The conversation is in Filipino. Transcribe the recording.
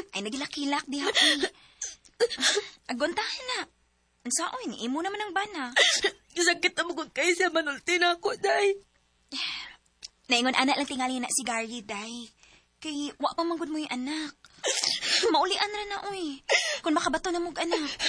Ay, nagilakilak di hapoy. Agontahan na. Ang saoy, ni imo naman ang bana. Sakit na magod kayo siya manulti na ako, day. Naingon anak lang tingali na si Gary, day. Kay, wa pa manggod mo yung anak. Maulian na na, uy. Kung makabato na mong anak.